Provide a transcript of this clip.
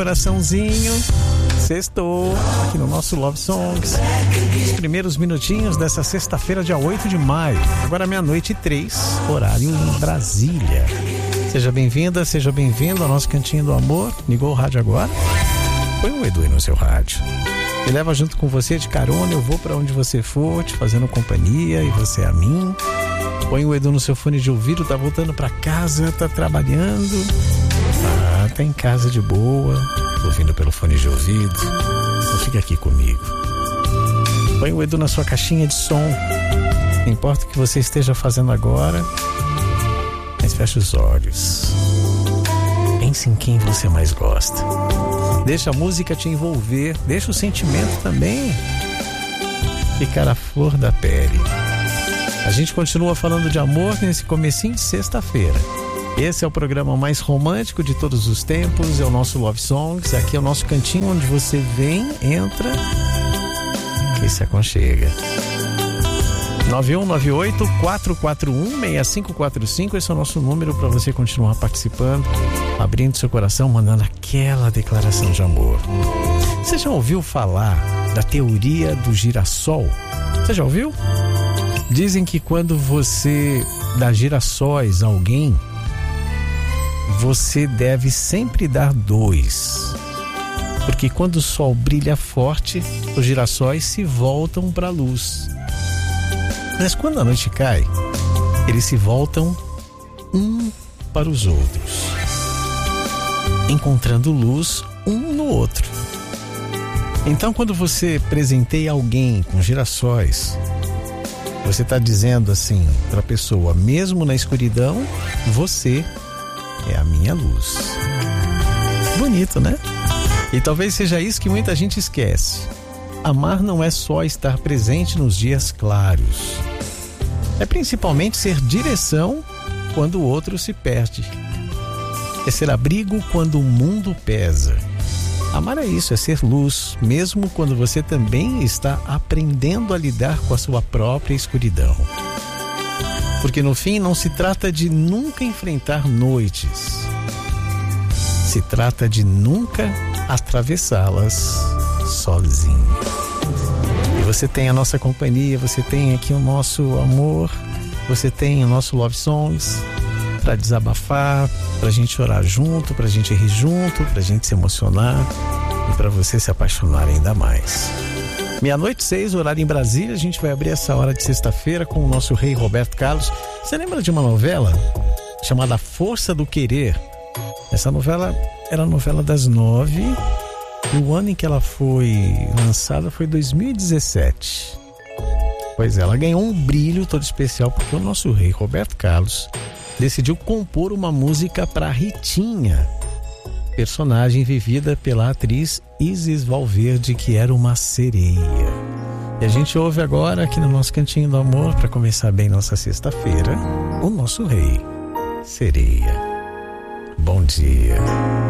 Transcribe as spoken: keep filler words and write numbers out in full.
Coraçãozinho, sextou aqui no nosso Love Songs. Os primeiros minutinhos dessa sexta-feira, dia oito de maio. Agora meia-noite e três, horário em Brasília. Seja bem-vinda, seja bem-vindo ao nosso Cantinho do Amor. Ligou o rádio agora? Põe o Edu aí no seu rádio. Me leva junto com você de carona, eu vou pra onde você for, te fazendo companhia e você a mim. Põe o Edu no seu fone de ouvido, tá voltando pra casa, tá trabalhando. Ah, tá em casa de boa, ouvindo pelo fone de ouvido. Então fica aqui comigo. Põe o Edu na sua caixinha de som. Não importa o que você esteja fazendo agora, mas fecha os olhos. Pense em quem você mais gosta. Deixa a música te envolver, deixa o sentimento também ficar à flor da pele. A gente continua falando de amor nesse comecinho de sexta-feira. Esse é o programa mais romântico de todos os tempos, é o nosso Love Songs. Aqui é o nosso cantinho onde você vem, entra e se aconchega. nove um nove oito, quatro quatro um, seis cinco quatro cinco, esse é o nosso número para você continuar participando, abrindo seu coração, mandando aquela declaração de amor. Você já ouviu falar da teoria do girassol? Você já ouviu? Dizem que quando você dá girassóis a alguém, você deve sempre dar dois. Porque quando o sol brilha forte, os girassóis se voltam para a luz. Mas quando a noite cai, eles se voltam um para os outros, encontrando luz um no outro. Então, quando você presenteia alguém com girassóis, você está dizendo assim para a pessoa: mesmo na escuridão, você é a minha luz. Bonito, né? E talvez seja isso que muita gente esquece. Amar não é só estar presente nos dias claros. É principalmente ser direção quando o outro se perde. É ser abrigo quando o mundo pesa. Amar é isso, é ser luz, mesmo quando você também está aprendendo a lidar com a sua própria escuridão. Porque no fim não se trata de nunca enfrentar noites. Se trata de nunca atravessá-las sozinho. E você tem a nossa companhia, você tem aqui o nosso amor, você tem o nosso Love Songs para desabafar, pra gente chorar junto, pra gente rir junto, pra gente se emocionar e pra você se apaixonar ainda mais. Meia-noite, seis, horário em Brasília. A gente vai abrir essa hora de sexta-feira com o nosso rei Roberto Carlos. Você lembra de uma novela chamada Força do Querer? Essa novela era a novela das nove e o ano em que ela foi lançada foi dois mil e dezessete. Pois é, ela ganhou um brilho todo especial porque o nosso rei Roberto Carlos decidiu compor uma música para Ritinha, personagem vivida pela atriz Isis Valverde, que era uma sereia. E a gente ouve agora aqui no nosso Cantinho do Amor, para começar bem nossa sexta-feira, o nosso rei, Sereia. Bom dia.